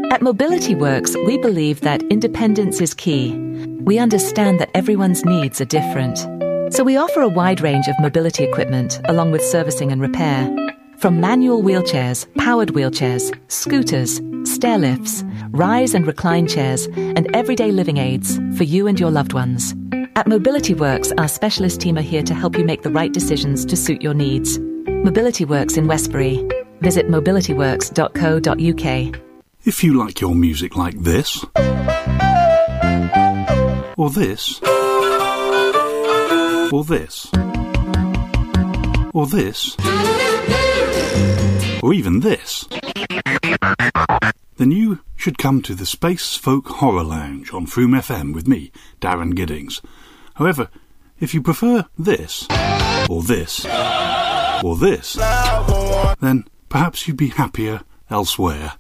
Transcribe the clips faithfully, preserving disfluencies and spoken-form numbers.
At Mobility Works, we believe that independence is key. We understand that everyone's needs are different. So we offer a wide range of mobility equipment, along with servicing and repair. From manual wheelchairs, powered wheelchairs, scooters, stair lifts, rise and recline chairs, and everyday living aids for you and your loved ones. At Mobility Works, our specialist team are here to help you make the right decisions to suit your needs. Mobility Works in Westbury. Visit mobility works dot co dot uk. If you like your music like this, or this, or this, or this, or even this, then you should come to the Space Folk Horror Lounge on Froome F M with me, Darren Giddings. However, if you prefer this, or this, or this, then perhaps you'd be happier elsewhere.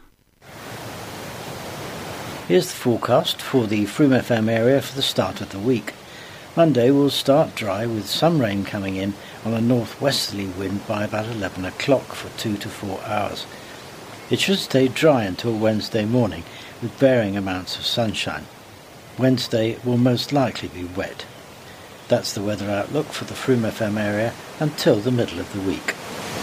Here's the forecast for the Froome F M area for the start of the week. Monday will start dry with some rain coming in on a northwesterly wind by about eleven o'clock for two to four hours. It should stay dry until Wednesday morning with varying amounts of sunshine. Wednesday will most likely be wet. That's the weather outlook for the Froome F M area until the middle of the week.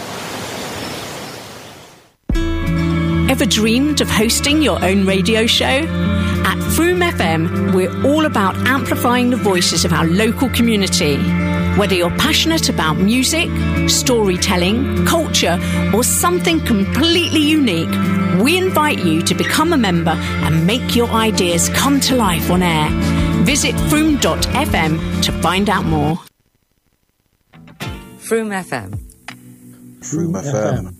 Ever dreamed of hosting your own radio show? At Froome F M, we're all about amplifying the voices of our local community. Whether you're passionate about music, storytelling, culture, or something completely unique, we invite you to become a member and make your ideas come to life on air. Visit froome dot f m to find out more. Froome F M. Froome F M.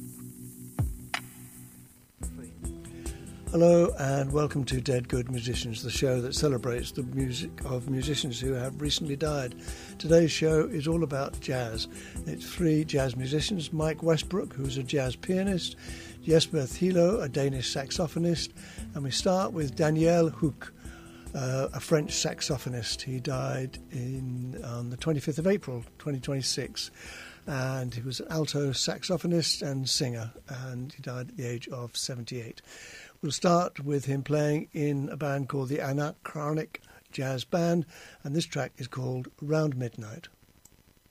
Hello and welcome to Dead Good Musicians, the show that celebrates the music of musicians who have recently died. Today's show is all about jazz. It's three jazz musicians: Mike Westbrook, who's a jazz pianist, Jesper Thielo, a Danish saxophonist, and we start with Daniel Huck, uh, a French saxophonist. He died in on the twenty-fifth of April, twenty twenty-six. And he was an alto saxophonist and singer, and he died at the age of seventy-eight. We'll start with him playing in a band called the Anachronic Jazz Band, and this track is called Round Midnight.